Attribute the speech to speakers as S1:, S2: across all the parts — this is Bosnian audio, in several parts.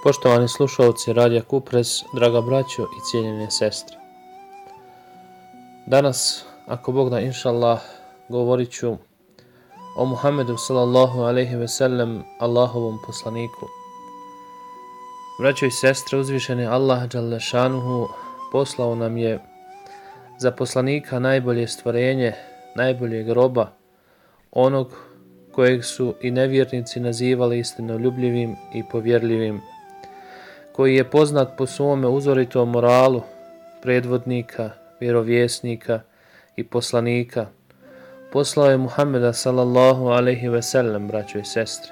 S1: Poštovani slušalci Radija Kupres, draga braćo i cijenjene sestre. Danas, ako Bog da, inšallah, govorit ću o Muhammedu sallallahu alejhi ve sellem, Allahovom poslaniku. Braćo i sestre, uzvišeni Allah dželle šanuhu poslao nam je za poslanika najbolje stvorenje, najboljeg roba, onog kojeg su i nevjernici nazivali istinoljubljivim i povjerljivim, koji je poznat po svome uzoritom moralu predvodnika, vjerovjesnika i poslanika. Poslao je Muhammeda sallallahu alejhi ve sellem, braćo i sestre.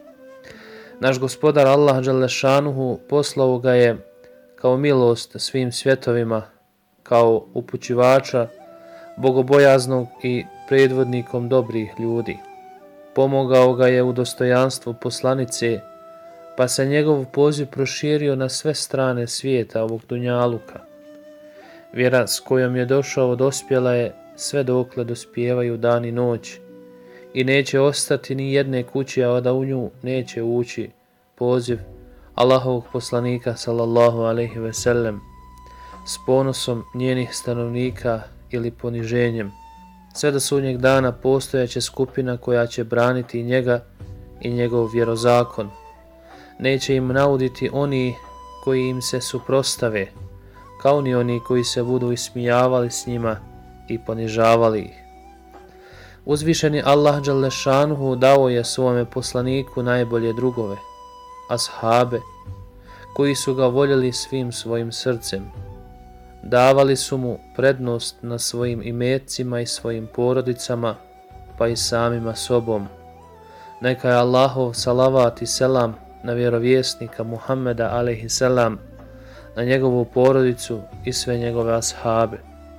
S1: Naš gospodar Allah dželle šanuhu poslao ga je kao milost svim svjetovima, kao upućivača, bogobojaznog i predvodnikom dobrih ljudi. Pomogao ga je u dostojanstvu poslanice, pa se njegov poziv proširio na sve strane svijeta ovog dunjaluka. Vjera s kojom je došao dospjela je sve dokle dospijevaju dan i noć i neće ostati ni jedne kuće, a da u nju neće ući poziv Allahovog poslanika sallallahu alejhi ve sellem s ponosom njenih stanovnika ili poniženjem, sve do sudnjeg dana postojaće skupina koja će braniti njega i njegov vjerozakon. Neće im nauditi oni koji im se suprotstave, kao ni oni koji se budu ismijavali s njima i ponižavali ih. Uzvišeni Allah dželle šanuhu dao je svome poslaniku najbolje drugove, ashabe, koji su ga voljeli svim svojim srcem. Davali su mu prednost na svojim imecima i svojim porodicama, pa i samima sobom. Neka je Allahov salavat i selam na vjerovjesnika Muhammeda alejhi selam, na njegovu porodicu i sve njegove ashabe.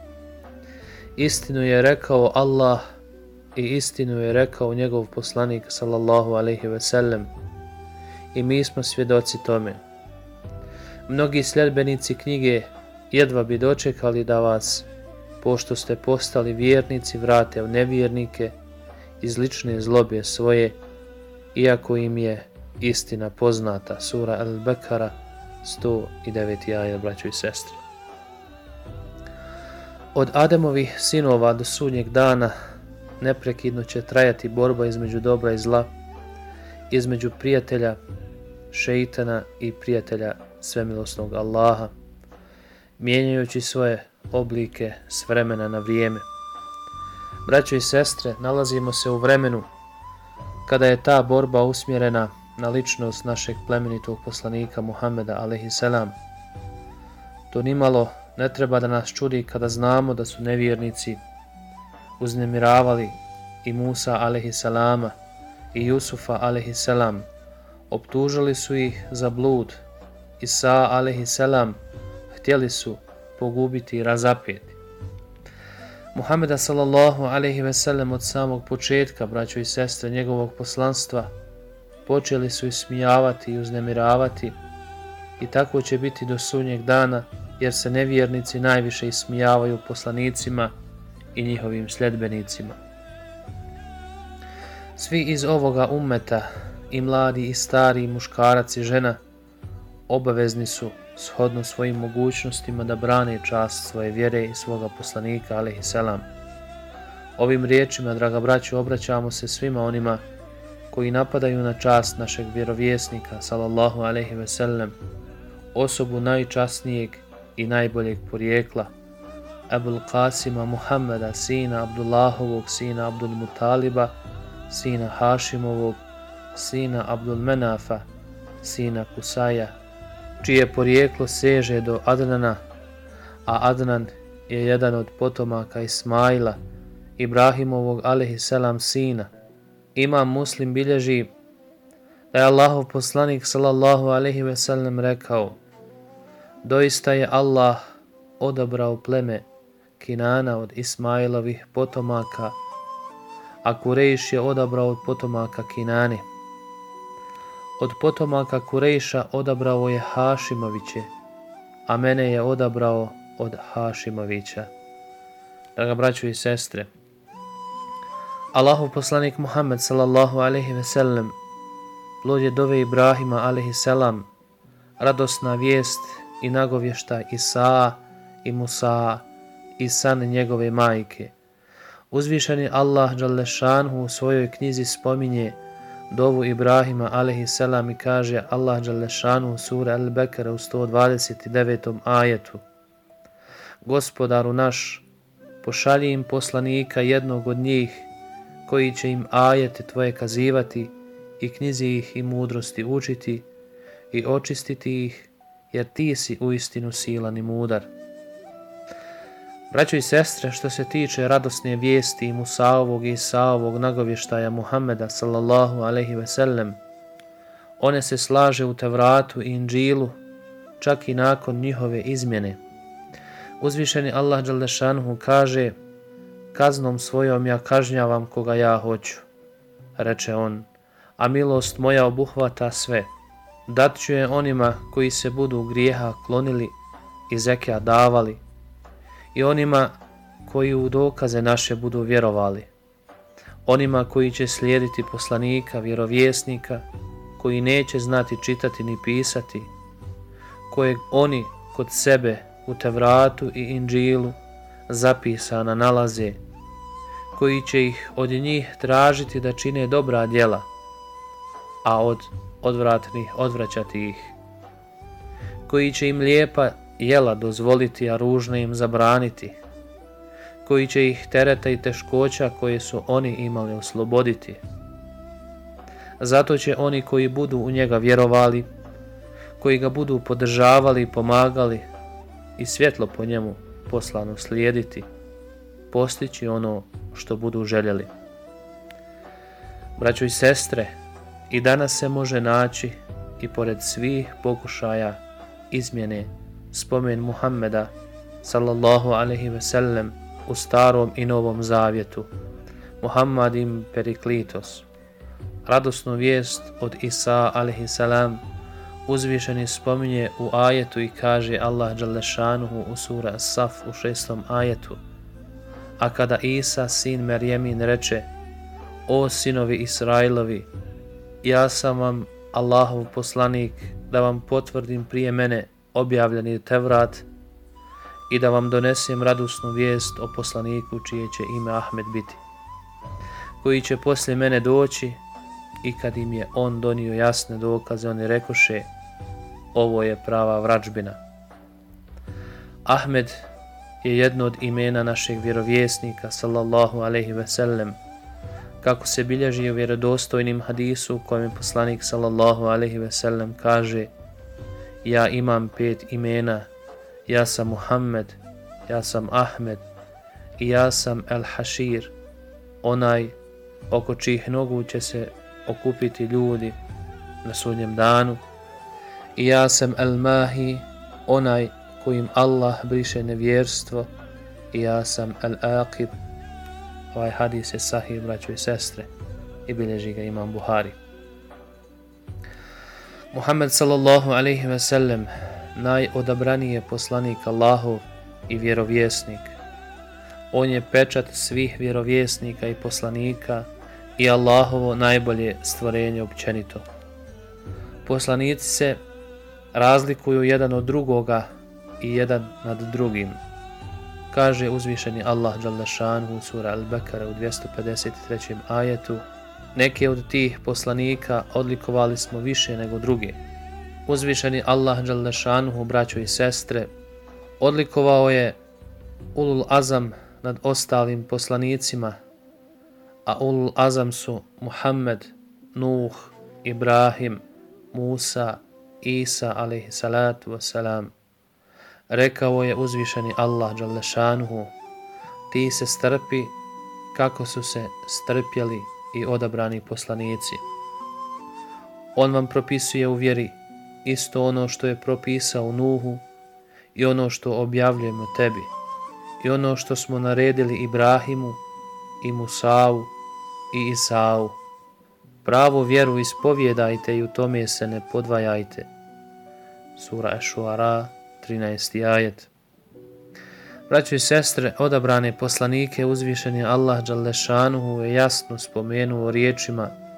S1: Istinu je rekao Allah i istinu je rekao njegov poslanik sallallahu alejhi ve sellem i mi smo svjedoci tome. Mnogi sljedbenici knjige jedva bi dočekali da vas, pošto ste postali vjernici, vrate u nevjernike iz lične zlobe svoje, iako im je istina poznata. Sura Al-Bekara 109. ajet, braćo i sestre. Od Ademovih sinova do sudnjeg dana neprekidno će trajati borba između dobra i zla, između prijatelja šeitana i prijatelja svemilosnog Allaha, mijenjajući svoje oblike s vremena na vrijeme. Braćo i sestre, nalazimo se u vremenu kada je ta borba usmjerena na ličnost našeg plemenitog poslanika Muhammeda alejhi selam. To nimalo ne treba da nas čudi kada znamo da su nevjernici uznemiravali i Musa alejhi selama i Jusufa alejhi selam. Optužili su ih za blud. Isa alejhi selam htjeli su pogubiti i razapeti. Muhammeda sallallahu alejhi ve sellem od samog početka, braćo i sestre, njegovog poslanstva počeli su ismijavati i uznemiravati i tako će biti do sudnjeg dana, jer se nevjernici najviše ismijavaju poslanicima i njihovim sljedbenicima. Svi iz ovoga ummeta, i mladi i stari, i muškarac i žena, obavezni su shodno svojim mogućnostima da brane čast svoje vjere i svoga poslanika alejhi selam. Ovim riječima, draga braćo, obraćamo se svima onima koji napadaju na čast našeg vjerovjesnika sallallahu alejhi ve sellem, osobu najčasnijeg i najboljeg porijekla, Ebul Kasima Muhammeda, sina Abdullahovog, sina Abdul Mutaliba, sina Hašimovog, sina Abdul Menafa, sina Kusaja, čije porijeklo seže do Adnana, a Adnan je jedan od potomaka Ismaila, Ibrahimovog alejhi selam sina. Imam Muslim bilježi da je Allahov poslanik sallallahu alejhi ve sellem rekao: doista je Allah odabrao pleme Kinana od Ismailovih potomaka, a Kurejš je odabrao od potomaka Kinane. Od potomaka Kurejša odabrao je Hašimoviće, a mene je odabrao od Hašimovića. Draga braćo i sestre, Allahov poslanik Muhammed sallallahu alejhi ve sellem plod je dove Ibrahima alejhi selam, radosna vijest i nagovještaj Isaa i Musaa i san njegove majke. Uzvišeni Allah dželešanhu u svojoj knjizi spominje dovu Ibrahima a.s. i kaže Allah dželešanhu u sura Al-Bekara u 129. ajetu: Gospodaru naš, pošalji im poslanika jednog od njih koji će im ajete tvoje kazivati i knjizi ih i mudrosti učiti i očistiti ih, jer ti si uistinu silan i mudar. Braćo i sestre, što se tiče radosne vijesti Musaovog i Isaovog nagovještaja Muhammeda sallallahu alejhi ve sellem, one se slaže u Tevratu i Inđilu čak i nakon njihove izmjene. Uzvišeni Allah dželešanhu kaže: kaznom svojom ja kažnjavam koga ja hoću, reče on, a milost moja obuhvata sve. Dat ću je onima koji se budu grijeha klonili i zekija davali, i onima koji u dokaze naše budu vjerovali, onima koji će slijediti poslanika, vjerovjesnika, koji neće znati čitati ni pisati, kojeg oni kod sebe u Tevratu i Inđilu zapisana nalaze, koji će ih od njih tražiti da čine dobra djela, a od odvratnih odvraćati ih, koji će im lijepa jela dozvoliti, a ružne im zabraniti, koji će ih tereta i teškoća koje su oni imali osloboditi. Zato će oni koji budu u njega vjerovali, koji ga budu podržavali i pomagali i svjetlo po njemu poslano slijediti, postići ono što budu željeli. Braćo i sestre, i danas se može naći i pored svih pokušaja izmjene spomen Muhammeda sallallahu alejhi ve sellem u starom i novom zavjetu, Muhammadim Periklitos. Radosnu vijest od Isa alejhi salam uzvišeni spominje u ajetu i kaže Allah dželešanuhu u sura As-Saf u 6. ajetu: a kada Isa sin Merjemin reče: o sinovi Israilovi, ja sam vam Allahov poslanik da vam potvrdim prije mene objavljeni Tevrat i da vam donesem radosnu vijest o poslaniku čije će ime Ahmed biti, koji će poslije mene doći. I kad im je on donio jasne dokaze, oni rekoše: ovo je prava vrađbina. Ahmed je jedno od imena našeg vjerovjesnika sallallahu alejhi ve sellem, kako se bilježi u vjerodostojnim hadisu u kojem je poslanik sallallahu alejhi ve sellem kaže: ja imam 5 imena, ja sam Muhammed, ja sam Ahmed i ja sam El-Hašir, onaj oko čijih nogu će se okupiti ljudi na sudnjem danu, i ja sam El-Mahi, onaj kojim Allah briše nevjerstvo, i ja sam El-Aqib. Ovaj hadis je sahih, braćo i sestre, i bilježi ga imam Buhari. Muhammed sallallahu alejhi ve sellem, najodabraniji je poslanik Allahov i vjerovjesnik. On je pečat svih vjerovjesnika i poslanika i Allahovo najbolje stvorenje općenito. Poslanici se razlikuju jedan od drugoga i jedan nad drugim. Kaže uzvišeni Allah dželešanuhu sura Al-Bekara u 253. ajetu: neke od tih poslanika odlikovali smo više nego druge. Uzvišeni Allah dželešanuhu, braćo i sestre, odlikovao je Ulul Azam nad ostalim poslanicima, a Ulul Azam su Muhammed, Nuh, Ibrahim, Musa, Isa alejhi salatu wassalam. Rekao je uzvišeni Allah dželešanuhu: ti se strpi kako su se strpjeli i odabrani poslanici. On vam propisuje u vjeri isto ono što je propisao Nuhu i ono što objavljujemo tebi i ono što smo naredili Ibrahimu i Musau i Isau. Pravu vjeru ispovjedajte i u tome se ne podvajajte. Sura Eš-Šuara, 13. ajet. Braćo i sestre, odabrane poslanike uzvišeni Allah dželešanuhu je jasno spomenuo riječima: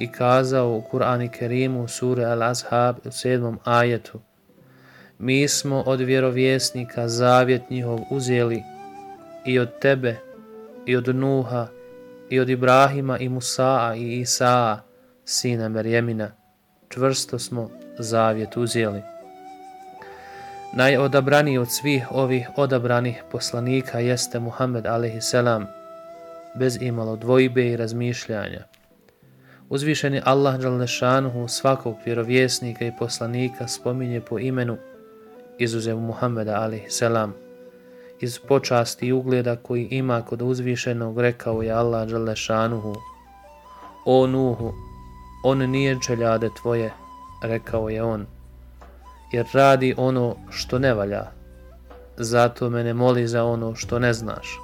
S1: i kazao u Kur'anu Kerimu sure Al-Azhab u 7. ajetu: mi smo od vjerovjesnika zavjet njihov uzeli i od tebe i od Nuha i od Ibrahima i Musaa i Isaa, sina Merjemina, čvrsto smo zavjet uzeli. Najodabraniji od svih ovih odabranih poslanika jeste Muhammed a.s. bez imalo dvojbe i razmišljanja. Uzvišeni Allah dželle svakog vjerovjesnika i poslanika spominje po imenu, izuzev Muhammeda a.s. Iz počasti i ugleda koji ima kod uzvišenog rekao je Allah dželle šanuhu: o Nuhu, on nije čeljade tvoje, rekao je on, jer radi ono što ne valja, zato me ne moli za ono što ne znaš.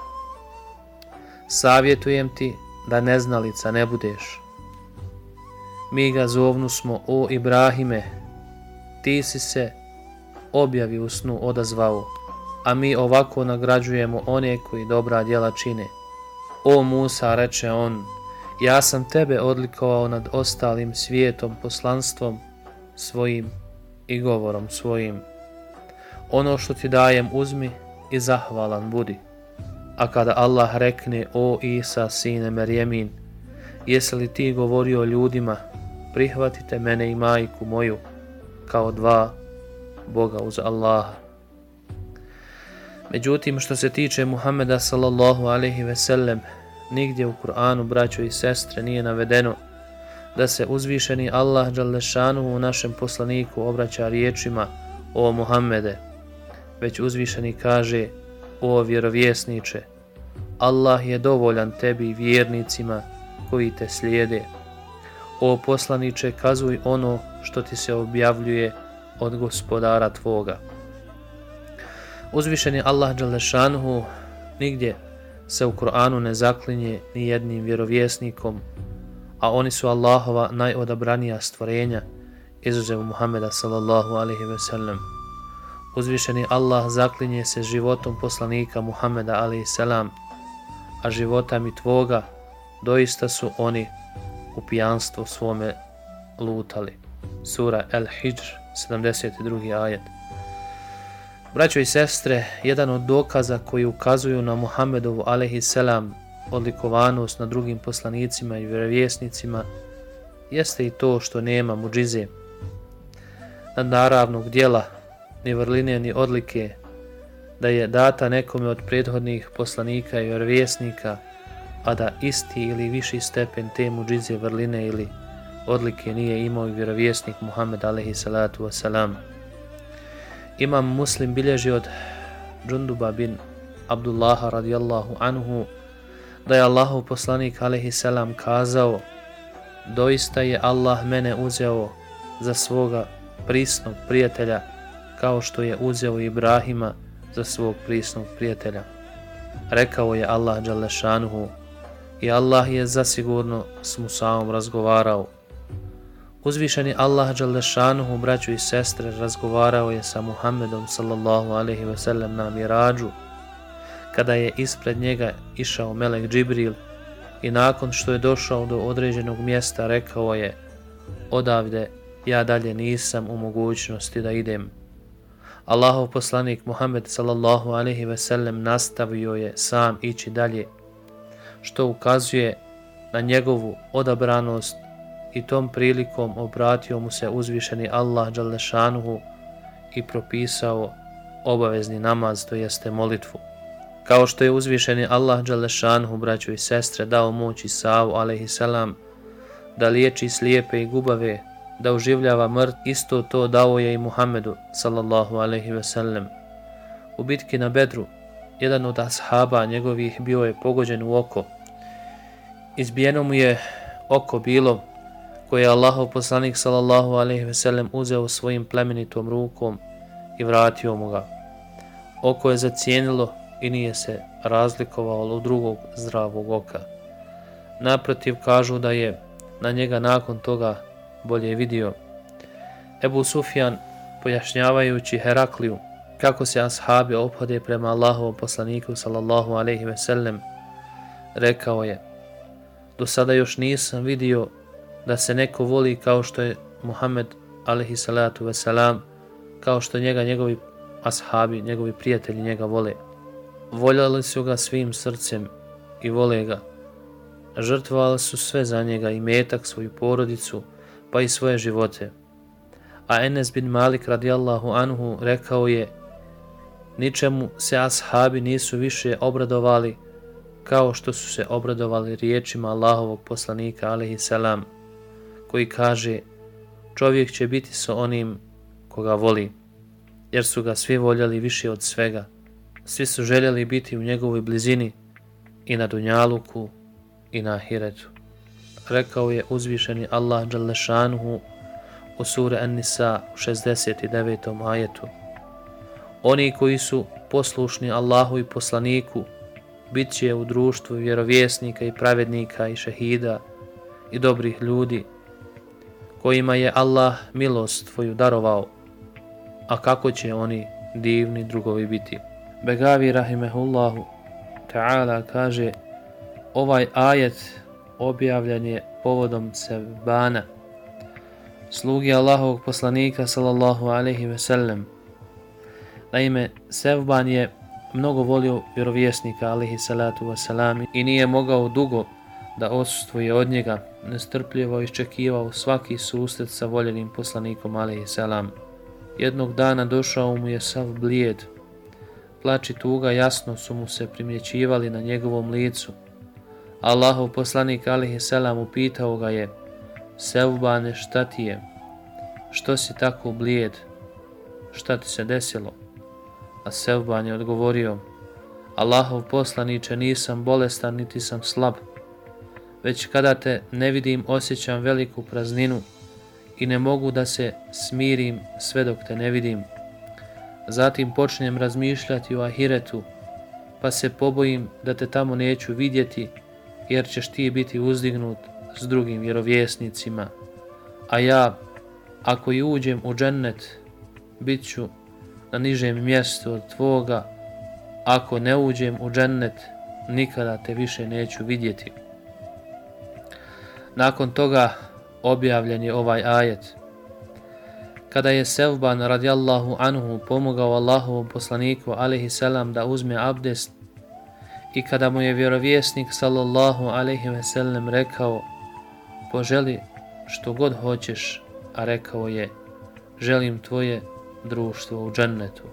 S1: Savjetujem ti da neznalica ne budeš. Mi ga zovnu smo: o Ibrahime, ti si se objavi u snu odazvao, a mi ovako nagrađujemo one koji dobra djela čine. O Musa, reče on, ja sam tebe odlikovao nad ostalim svijetom, poslanstvom svojim i govorom svojim. Ono što ti dajem uzmi i zahvalan budi. A kada Allah rekne: o Isa, sine Merjemin, jesi li ti govorio ljudima, prihvatite mene i majku moju kao dva Boga uz Allaha. Međutim, što se tiče Muhammeda sallallahu alejhi ve sellem, nigdje u Kur'anu, braćo i sestre, nije navedeno da se uzvišeni Allah dželle šanuhu našem poslaniku obraća riječima: o Muhammede, već uzvišeni kaže: o vjerovjesniče, Allah je dovoljan tebi i vjernicima koji te slijede. O poslaniče, kazuj ono što ti se objavljuje od gospodara tvoga. Uzvišeni Allah dželle šanuhu nigdje se u Kur'anu ne zaklinje ni jednim vjerovjesnikom, a oni su Allahova najodabranija stvorenja, izuzev Muhammeda sallallahu alejhi ve sellem. Uzvišeni Allah zaklinje se životom poslanika Muhammeda alejhi selam, a životami tvoga doista su oni u pijanstvu svome lutali. Sura El-Hidž, 72. ajet. Braćo i sestre, jedan od dokaza koji ukazuju na Muhammedovu alejhi selam odlikovanost na drugim poslanicima i vjerovjesnicima jeste i to što nema muđize, nadnaravnog djela, ni vrline ni odlike, da je data nekome od prethodnih poslanika i vjerovjesnika, a da isti ili viši stepen te muđize, vrline ili odlike nije imao i vjerovjesnik Muhammed alejhi salatu wasalam. Imam Muslim bilježi od Džunduba bin Abdullaha radijallahu anhu da je Allahov poslanik alejhi selam kazao: doista je Allah mene uzeo za svoga prisnog prijatelja, kao što je uzeo Ibrahima za svog prisnog prijatelja. Rekao je Allah dželle šanuhu: i Allah je zasigurno s Musaom razgovarao. Uzvišeni Allah dželle šanuhu, braćo i sestre, razgovarao je sa Muhammedom sallallahu alejhi ve sellem na Miradžu, kada je ispred njega išao melek Džibril i nakon što je došao do određenog mjesta rekao je: odavde ja dalje nisam u mogućnosti da idem. Allahov poslanik Muhammed sallallahu alejhi ve sellem nastavio je sam ići dalje, što ukazuje na njegovu odabranost, i tom prilikom obratio mu se uzvišeni Allah dželle šanuhu i propisao obavezni namaz, to jeste molitvu. Kao što je uzvišeni Allah dželle šanuhu, braćo i sestre, dao moć Isau alejhi selam da liječi slijepe i gubave, da oživljava mrt, isto to dao je i Muhammedu sallallahu alejhi ve sellem. U bitki na Bedru jedan od ashaba njegovih bio je pogođen u oko. Izbijeno mu je oko bilo, koje je Allahov poslanik sallallahu alejhi ve sellem uzeo svojim plemenitom rukom i vratio mu ga. Oko je zacijenilo i nije se razlikovalo od drugog zdravog oka. Naprotiv, kažu da je na njega nakon toga bolje vidio. Ebu Sufjan, pojašnjavajući Herakliju kako se ashabi ophode prema Allahovom poslaniku sallallahu alejhi ve sellem, rekao je: do sada još nisam vidio da se neko voli kao što je Muhammed alejhi salatu vesselam, kao što njega njegovi ashabi, njegovi prijatelji njega vole. Voljeli su ga svim srcem i vole ga. Žrtvovali su sve za njega, i metak, svoju porodicu, pa i svoje živote. A Enes bin Malik radijallahu anhu rekao je: ničemu se ashabi nisu više obradovali kao što su se obradovali riječima Allahovog poslanika alejhi selam, koji kaže: čovjek će biti sa onim koga voli, jer su ga svi voljeli više od svega. Svi su željeli biti u njegovoj blizini, i na dunjaluku i na ahiretu. Rekao je uzvišeni Allah dželle šanuhu u suri An-Nisa u 69. ajetu: oni koji su poslušni Allahu i poslaniku bit će u društvu vjerovjesnika i pravednika i šehida i dobrih ljudi, kojima je Allah milost svoju darovao, a kako će oni divni drugovi biti. Begavi rahimehullahu ta'ala kaže: ovaj ajet objavljen je povodom Sevbana, slugi Allahovog poslanika sallallahu alejhi ve sellem. Naime, Sevban je mnogo volio vjerovjesnika alejhi salatu vesselam i nije mogao dugo da odsustvuje od njega, nestrpljivo iščekivao svaki susret sa voljenim poslanikom alejhi selam. Jednog dana došao mu je sav blijed. Plač i tuga jasno su mu se primjećivali na njegovom licu. Allahov poslanik alejhi selam upitao ga je: Sevbane, šta ti je? Što si tako blijed? Šta ti se desilo? A Sevban je odgovorio: Allahov poslaniče, nisam bolestan niti sam slab, već kada te ne vidim osjećam veliku prazninu i ne mogu da se smirim sve dok te ne vidim. Zatim počnem razmišljati o ahiretu, pa se pobojim da te tamo neću vidjeti, jer ćeš ti biti uzdignut s drugim vjerovjesnicima, a ja, ako i uđem u džennet, bit ću na nižem mjestu od tvoga. Ako ne uđem u džennet, nikada te više neću vidjeti. Nakon toga objavljen je ovaj ajet. Kada je Sevban radijallahu anhu pomogao Allahovom poslaniku alejhi selam da uzme abdest, i kada mu je vjerovjesnik sallallahu alejhi ve sellem rekao: poželi što god hoćeš, a rekao je: želim tvoje društvo u džennetu.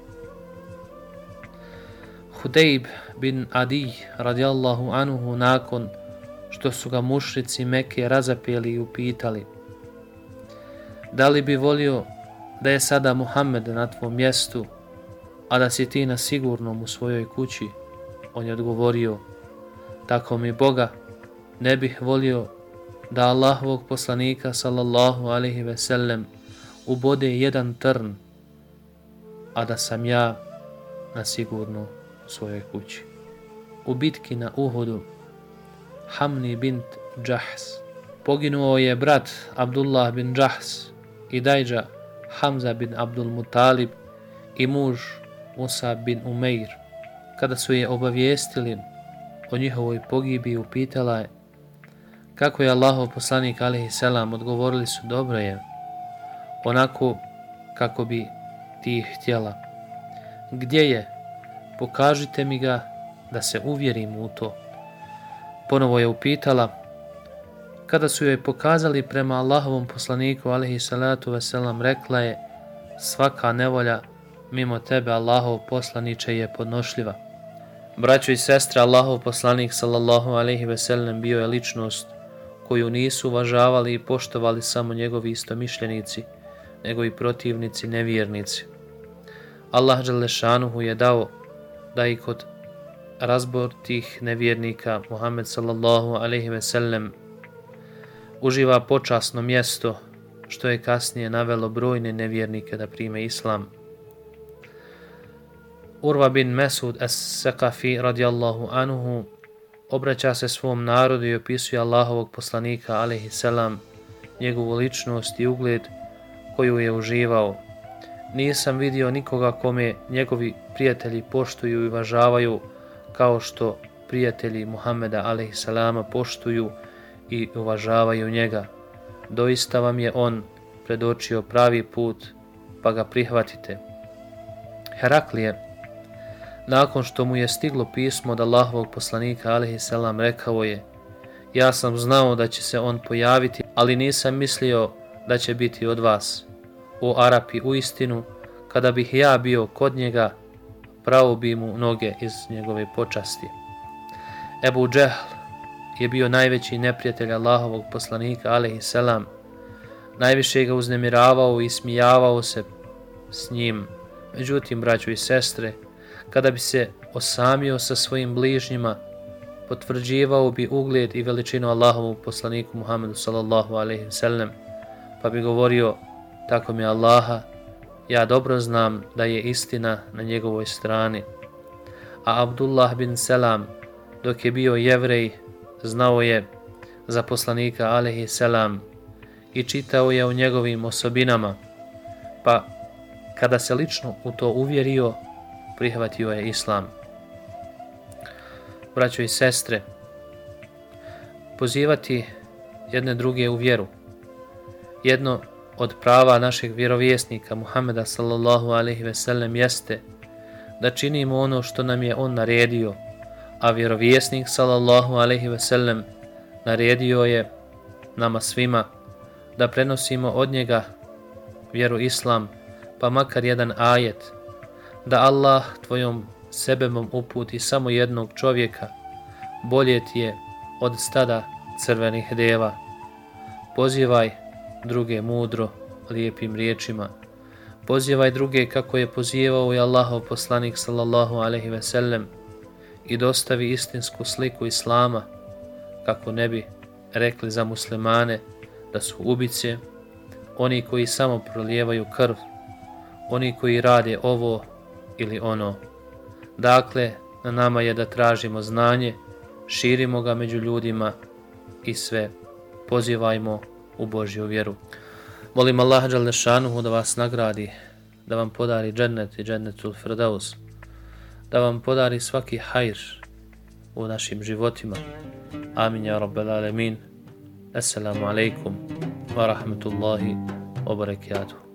S1: Hudejb bin Adij radijallahu anhu, nakon što su ga mušrici Mekke razapeli i upitali: da li bi volio da je sada Muhammed na tvom mjestu, a da si ti na sigurnom u svojoj kući? On je odgovorio: tako mi Boga, ne bih volio da Allahovog poslanika sallallahu alejhi ve sellem ubode jedan trn, a da sam ja na sigurno u svojoj kući. U bitki na Uhudu Hamni bint Džahs poginuo je brat Abdullah bin Džahs i dajđa Hamza bin Abdul Mutalib i muž Musa bin Umeir. Kada su je obavijestili o njihovoj pogibi, upitala je: kako je Allahov poslanik alejhi selam? Odgovorili su: dobro je, onako kako bi ti htjela. Gdje je? Pokažite mi ga da se uvjerim u to. Ponovo je upitala. Kada su joj pokazali prema Allahovom poslaniku alejhi salatu vesselam, rekla je: svaka nevolja mimo tebe, Allahov poslaniče, je podnošljiva. Braćo i sestre, Allahov poslanik sallallahu alejhi ve sellem bio je ličnost koju nisu uvažavali i poštovali samo njegovi istomišljenici, nego i protivnici, nevjernici. Allah dželle šanuhu je dao da i kod razbortih nevjernika Muhammed sallallahu alejhi ve sellem uživa počasno mjesto, što je kasnije navelo brojne nevjernike da prime islam. Urva bin Mesud as-Sakafi radijallahu anhu obraća se svom narodu i opisuje Allahovog poslanika alejhi selam, njegovu ličnost i ugled koju je uživao. Nisam vidio nikoga kome njegovi prijatelji poštuju i uvažavaju kao što prijatelji Muhameda alejhi selama poštuju i uvažavaju njega. doista vam je on predočio pravi put, pa ga prihvatite. Heraklije, nakon što mu je stiglo pismo od Allahovog poslanika alejhiselam, rekao je: ja sam znao da će se on pojaviti, ali nisam mislio da će biti od vas. O Arapi, uistinu, kada bih ja bio kod njega, prao bi mu noge iz njegove počasti. Ebu Džehl je bio najveći neprijatelj Allahovog poslanika alejhiselam, najviše ga uznemiravao i smijavao se s njim. Međutim, braćo i sestre, kada bi se osamio sa svojim bližnjima, potvrđivao bi ugled i veličinu Allahovom poslaniku Muhammedu sallallahu alejhi ve sellem, pa bi govorio: tako mi Allaha, ja dobro znam da je istina na njegovoj strani. A Abdullah bin Selam, dok je bio Jevrej, znao je za poslanika alejhi selam i čitao je o njegovim osobinama, pa kada se lično u to uvjerio, prihvatio je islam. Braćo i sestre, pozivati jedne druge u vjeru, jedno od prava našeg vjerovjesnika Muhameda sallallahu alejhi ve sellem jeste da činimo ono što nam je on naredio, a vjerovjesnik sallallahu alejhi ve sellem naredio je nama svima da prenosimo od njega vjeru islam, pa makar jedan ajet, da Allah tvojom sebebom uputi samo jednog čovjeka, bolje ti je od stada crvenih deva. Pozivaj druge mudro, lijepim riječima. Pozivaj druge kako je pozivao i Allahov poslanik sallallahu alejhi ve sellem i dostavi istinsku sliku islama, kako ne bi rekli za muslimane da su ubice, oni koji samo prolijevaju krv, oni koji rade ovo ili ono. Dakle, na nama je da tražimo znanje, širimo ga među ljudima i sve pozivajmo u Božju vjeru. Molim Allaha dželle šanuhu da vas nagradi, da vam podari džennet i džennetul firdaus, da vam podari svaki hajr u našim životima. Amin ja rabbel alemin. Assalamu alaikum wa rahmatullahi wa barakatuh.